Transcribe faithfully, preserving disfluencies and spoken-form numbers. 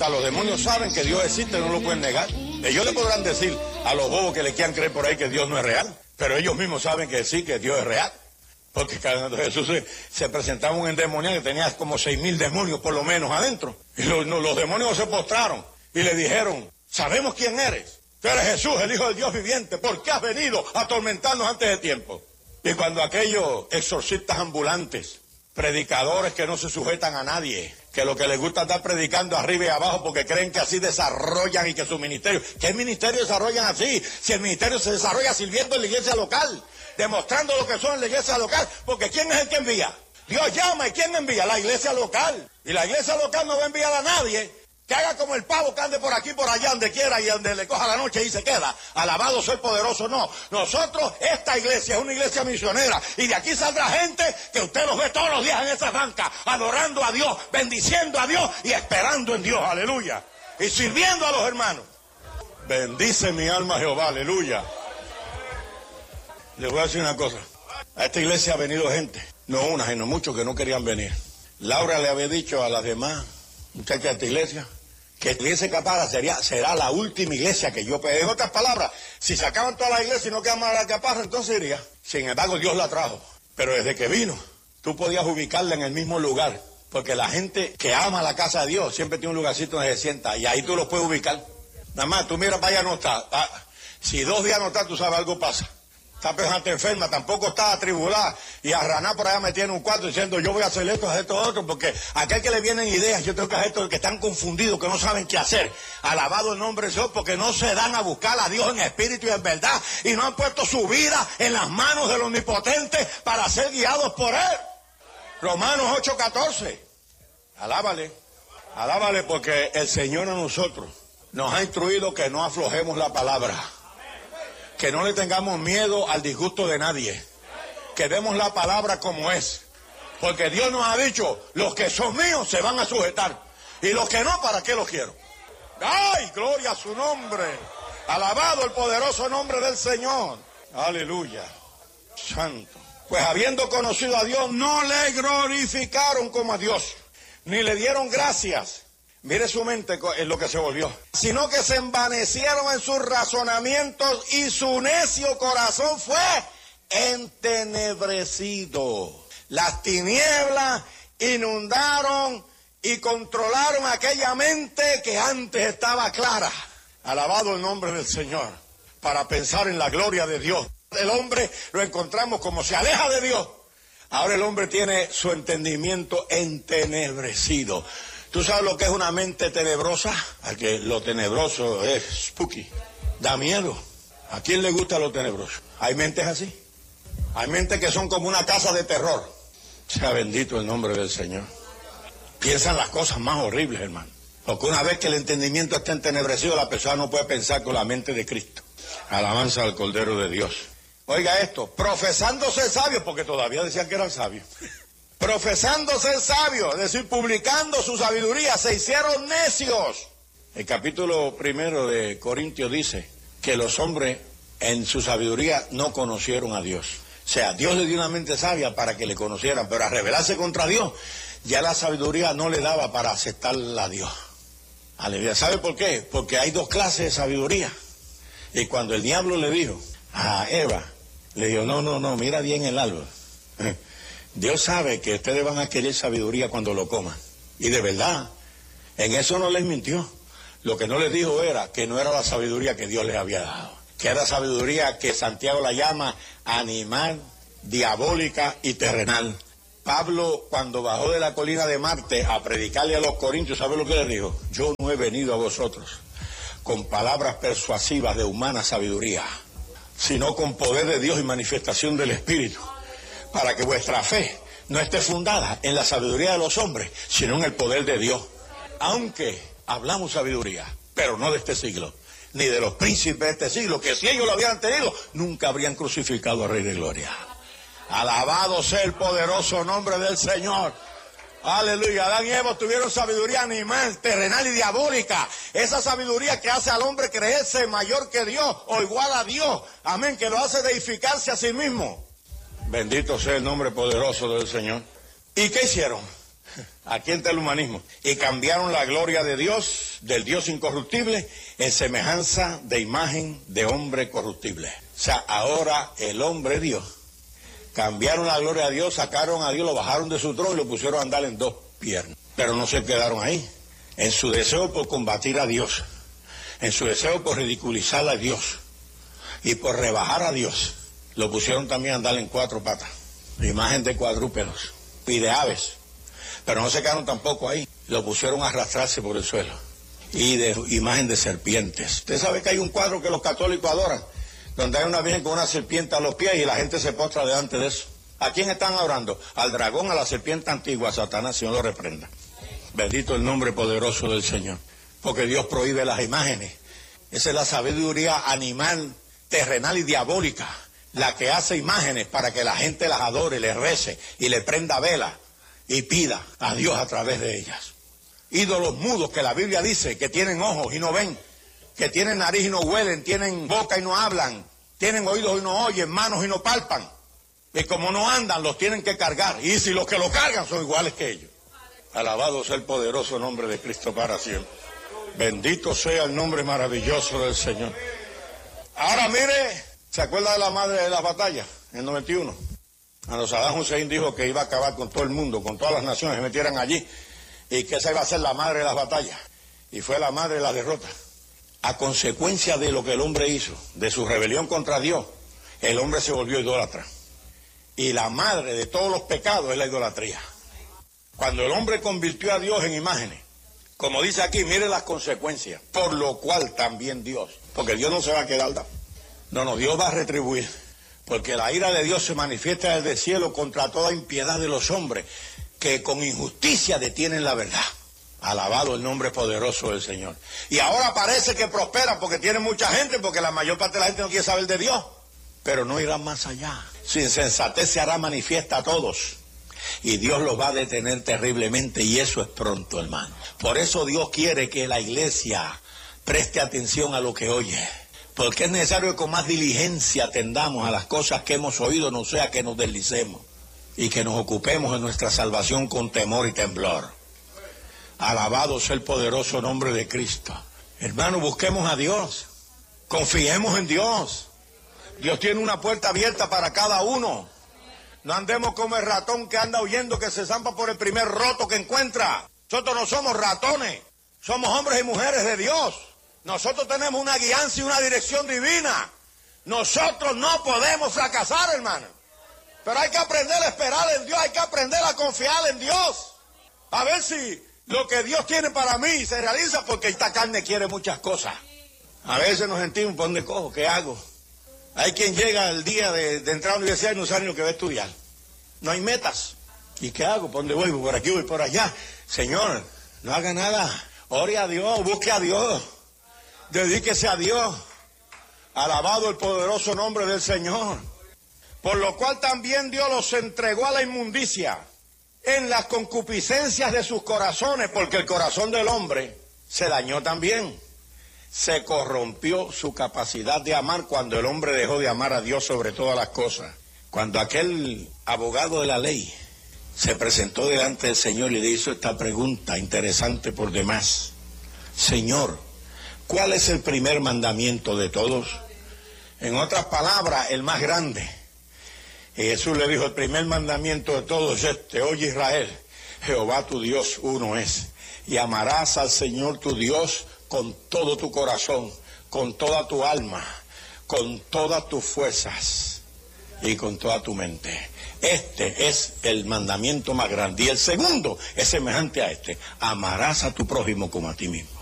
O sea, los demonios saben que Dios existe, no lo pueden negar. Ellos le podrán decir a los bobos que le quieran creer por ahí que Dios no es real, pero ellos mismos saben que sí, que Dios es real. Porque cuando Jesús se, se presentaba un endemoniado que tenía como seis mil demonios por lo menos adentro. Y los, los demonios se postraron y le dijeron, sabemos quién eres. Tú eres Jesús, el Hijo del Dios viviente. ¿Por qué has venido a atormentarnos antes de tiempo? Y cuando aquellos exorcistas ambulantes, predicadores que no se sujetan a nadie, que lo que les gusta es estar predicando arriba y abajo porque creen que así desarrollan y que su ministerio... ¿Qué ministerio desarrollan así? Si el ministerio se desarrolla sirviendo en la iglesia local, demostrando lo que son en la iglesia local, porque ¿quién es el que envía? Dios llama, ¿y quién envía? La iglesia local. Y la iglesia local no va a enviar a nadie que haga como el pavo que ande por aquí, por allá, donde quiera y donde le coja la noche y se queda. Alabado sea el poderoso, no. Nosotros, esta iglesia es una iglesia misionera y de aquí saldrá gente que usted los ve todos los días en esa banca, adorando a Dios, bendiciendo a Dios y esperando en Dios, aleluya. Y sirviendo a los hermanos. Bendice mi alma Jehová, aleluya. Les voy a decir una cosa. A esta iglesia ha venido gente, no una, sino muchos que no querían venir. Laura le había dicho a las demás muchachas de esta iglesia que la iglesia Caparra sería, será la última iglesia que yo pedí. En otras palabras, si se acaban todas las iglesias y no queda más la Caparra, entonces iría. Sin embargo, Dios la trajo. Pero desde que vino, tú podías ubicarla en el mismo lugar. Porque la gente que ama la casa de Dios siempre tiene un lugarcito donde se sienta. Y ahí tú los puedes ubicar. Nada más, tú miras para allá, no está. Si dos días no está, tú sabes, algo pasa. Esta persona está enferma, tampoco está atribulada y arranada por allá metida en un cuarto diciendo yo voy a hacer esto, hacer esto, otro, porque a aquel que le vienen ideas, yo tengo que hacer esto, que están confundidos, que no saben qué hacer. Alabado el nombre de Dios, porque no se dan a buscar a Dios en espíritu y en verdad y no han puesto su vida en las manos del Omnipotente para ser guiados por Él. Romanos ocho catorce. Alábale, alábale porque el Señor a nosotros nos ha instruido que no aflojemos la palabra. Que no le tengamos miedo al disgusto de nadie. Que demos la palabra como es. Porque Dios nos ha dicho, los que son míos se van a sujetar. Y los que no, ¿para qué los quiero? ¡Ay, gloria a su nombre! Alabado el poderoso nombre del Señor. Aleluya. Santo. Pues habiendo conocido a Dios, no le glorificaron como a Dios. Ni le dieron gracias. Mire su mente en lo que se volvió. Sino que se envanecieron en sus razonamientos y su necio corazón fue entenebrecido. Las tinieblas inundaron y controlaron aquella mente que antes estaba clara. Alabado el nombre del Señor. Para pensar en la gloria de Dios. El hombre lo encontramos como se aleja de Dios. Ahora el hombre tiene su entendimiento entenebrecido. ¿Tú sabes lo que es una mente tenebrosa? A que lo tenebroso es spooky, da miedo. ¿A quién le gusta lo tenebroso? Hay mentes así. Hay mentes que son como una casa de terror. Sea bendito el nombre del Señor. Piensan las cosas más horribles, hermano. Porque una vez que el entendimiento está entenebrecido, la persona no puede pensar con la mente de Cristo. Alabanza al Cordero de Dios. Oiga esto, profesándose sabios, porque todavía decían que eran sabios. Profesando ser sabios, es decir, publicando su sabiduría, se hicieron necios. El capítulo primero de Corintios dice que los hombres en su sabiduría no conocieron a Dios. O sea, Dios le dio una mente sabia para que le conocieran, pero a rebelarse contra Dios, ya la sabiduría no le daba para aceptarla a Dios. Aleluya. ¿Sabe por qué? Porque hay dos clases de sabiduría. Y cuando el diablo le dijo a Eva, le dijo, no, no, no, mira bien el árbol. Dios sabe que ustedes van a querer sabiduría cuando lo coman. Y de verdad, en eso no les mintió. Lo que no les dijo era que no era la sabiduría que Dios les había dado. Que era sabiduría que Santiago la llama animal, diabólica y terrenal. Pablo, cuando bajó de la colina de Marte a predicarle a los corintios, ¿sabe lo que les dijo? Yo no he venido a vosotros con palabras persuasivas de humana sabiduría, sino con poder de Dios y manifestación del Espíritu, para que vuestra fe no esté fundada en la sabiduría de los hombres, sino en el poder de Dios. Aunque hablamos sabiduría, pero no de este siglo, ni de los príncipes de este siglo, que si ellos lo habían tenido, nunca habrían crucificado al Rey de Gloria. Alabado sea el poderoso nombre del Señor. Aleluya. Adán y Eva tuvieron sabiduría animal, terrenal y diabólica. Esa sabiduría que hace al hombre creerse mayor que Dios o igual a Dios. Amén. Que lo hace deificarse a sí mismo. Bendito sea el nombre poderoso del Señor. ¿Y qué hicieron? Aquí está el humanismo. Y cambiaron la gloria de Dios, del Dios incorruptible, en semejanza de imagen de hombre corruptible. O sea, ahora el hombre Dios. Cambiaron la gloria de Dios, sacaron a Dios, lo bajaron de su trono y lo pusieron a andar en dos piernas. Pero no se quedaron ahí. En su deseo por combatir a Dios, en su deseo por ridiculizar a Dios y por rebajar a Dios, lo pusieron también a andar en cuatro patas, imagen de cuadrúpedos y de aves. Pero no se quedaron tampoco ahí, lo pusieron a arrastrarse por el suelo y de imagen de serpientes. Usted sabe que hay un cuadro que los católicos adoran, donde hay una virgen con una serpiente a los pies y la gente se postra delante de eso. ¿A quién están adorando? Al dragón, a la serpiente antigua, a Satanás, Señor lo reprenda. Bendito el nombre poderoso del Señor, porque Dios prohíbe las imágenes. Esa es la sabiduría animal, terrenal y diabólica, la que hace imágenes para que la gente las adore, les rece y le prenda vela y pida a Dios a través de ellas. Ídolos mudos que la Biblia dice que tienen ojos y no ven, que tienen nariz y no huelen, tienen boca y no hablan, tienen oídos y no oyen, manos y no palpan. Y como no andan, los tienen que cargar. Y si los que lo cargan son iguales que ellos. Alabado sea el poderoso nombre de Cristo para siempre. Bendito sea el nombre maravilloso del Señor. Ahora mire, ¿se acuerda de la madre de las batallas en el noventa y uno? Cuando Saddam Hussein dijo que iba a acabar con todo el mundo, con todas las naciones que se metieran allí, y que esa iba a ser la madre de las batallas. Y fue la madre de las derrotas. A consecuencia de lo que el hombre hizo, de su rebelión contra Dios, el hombre se volvió idólatra. Y la madre de todos los pecados es la idolatría. Cuando el hombre convirtió a Dios en imágenes, como dice aquí, mire las consecuencias, por lo cual también Dios, porque Dios no se va a quedar dado. No, no, Dios va a retribuir, porque la ira de Dios se manifiesta desde el cielo contra toda impiedad de los hombres, que con injusticia detienen la verdad. Alabado el nombre poderoso del Señor. Y ahora parece que prospera porque tiene mucha gente, porque la mayor parte de la gente no quiere saber de Dios, pero no irán más allá. Su insensatez se hará manifiesta a todos. Y Dios los va a detener terriblemente, y eso es pronto, hermano. Por eso Dios quiere que la iglesia preste atención a lo que oye, porque es necesario que con más diligencia atendamos a las cosas que hemos oído, no sea que nos deslicemos, y que nos ocupemos de nuestra salvación con temor y temblor. Alabado sea el poderoso nombre de Cristo. Hermano, busquemos a Dios, confiemos en Dios. Dios tiene una puerta abierta para cada uno. No andemos como el ratón que anda huyendo, que se zampa por el primer roto que encuentra. Nosotros no somos ratones, somos hombres y mujeres de Dios. Nosotros tenemos una guianza y una dirección divina. Nosotros no podemos fracasar, hermano. Pero hay que aprender a esperar en Dios, hay que aprender a confiar en Dios. A ver si lo que Dios tiene para mí se realiza, porque esta carne quiere muchas cosas. A veces nos sentimos, ¿por dónde cojo? ¿Qué hago? Hay quien llega el día de, de entrar a la universidad y no sabe ni lo que va a estudiar. No hay metas. ¿Y qué hago? ¿Por dónde voy? Por aquí, voy por allá. Señor, no haga nada. Ore a Dios, busque a Dios. Dedíquese a Dios. Alabado el poderoso nombre del Señor. Por lo cual también Dios los entregó a la inmundicia en las concupiscencias de sus corazones, porque el corazón del hombre se dañó también. Se corrompió su capacidad de amar cuando el hombre dejó de amar a Dios sobre todas las cosas. Cuando aquel abogado de la ley se presentó delante del Señor y le hizo esta pregunta interesante por demás. Señor, ¿cuál es el primer mandamiento de todos? En otras palabras, el más grande. Y Jesús le dijo, el primer mandamiento de todos es este: oye Israel, Jehová tu Dios uno es, y amarás al Señor tu Dios con todo tu corazón, con toda tu alma, con todas tus fuerzas y con toda tu mente. Este es el mandamiento más grande. Y el segundo es semejante a este: amarás a tu prójimo como a ti mismo.